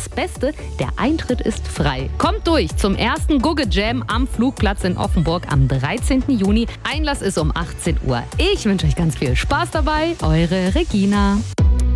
das Beste, der Eintritt ist frei. Kommt durch zum ersten Gugge Jam am Flugplatz in Offenburg am 13. Juni. Einlass ist um 18 Uhr. Ich wünsche euch ganz viel Spaß dabei. Eure Regina.